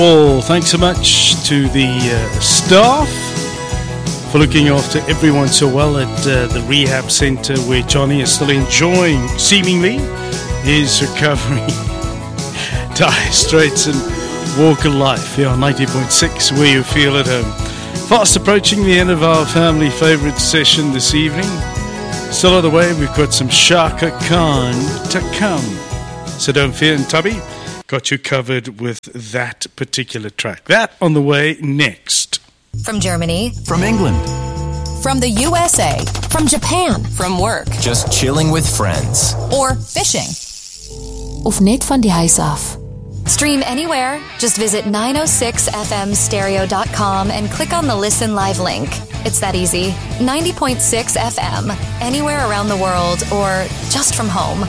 Well, thanks so much to the staff for looking after everyone so well at the rehab centre where Johnny is still enjoying, seemingly, his recovery. Dire Straits and Walk of Life here on 90.6, where you feel at home. Fast approaching the end of our family favourite session this evening. Still on the way, we've got some Shaka Khan to come. So don't fear, and Tubby got you covered with that particular track. That on the way next. From Germany. From England. From the USA. From Japan. From work. Just chilling with friends. Or fishing. Of net van die huis af. Stream anywhere. Just visit 906fmstereo.com and click on the Listen Live link. It's that easy. 90.6 FM. Anywhere around the world or just from home.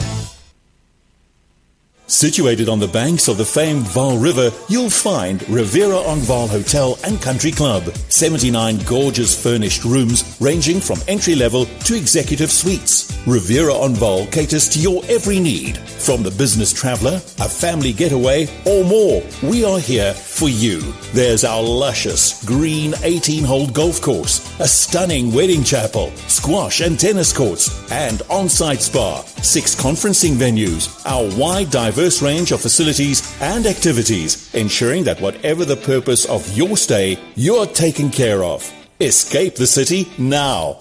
Situated on the banks of the famed Vaal River, you'll find Riviera on Vaal Hotel and Country Club. 79 gorgeous furnished rooms ranging from entry-level to executive suites. Riviera on Vaal caters to your every need. From the business traveller, a family getaway, or more, we are here for you. There's our luscious green 18-hole golf course, a stunning wedding chapel, squash and tennis courts, and on-site spa, 6 conferencing venues, our wide diverse range of facilities and activities, ensuring that whatever the purpose of your stay, you're taken care of. Escape the city now